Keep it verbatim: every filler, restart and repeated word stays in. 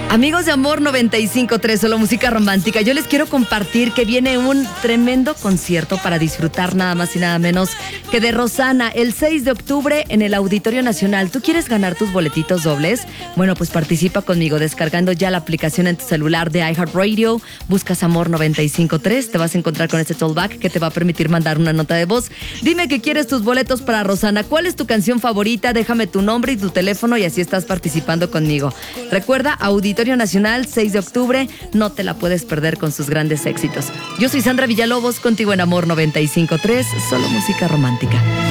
Amigos de Amor noventa y cinco punto tres, solo música romántica. Yo les quiero compartir que viene un tremendo concierto para disfrutar nada más y nada menos que de Rosana el seis de octubre en el Auditorio Nacional. ¿Tú quieres ganar tus boletitos dobles? Bueno, pues participa conmigo descargando ya la aplicación en tu celular de iHeartRadio. Buscas Amor noventa y cinco punto tres, te vas a encontrar con este tollback que te va a permitir mandar una nota de voz. Dime que quieres tus boletos para Rosana. ¿Cuál es tu canción favorita? Déjame tu nombre y tu teléfono y así estás participando conmigo. Recuerda, Auditorio Nacional, seis de octubre, no te la puedes perder con sus grandes éxitos. Yo soy Sandra Villalobos, contigo en Amor noventa y cinco punto tres, solo música romántica.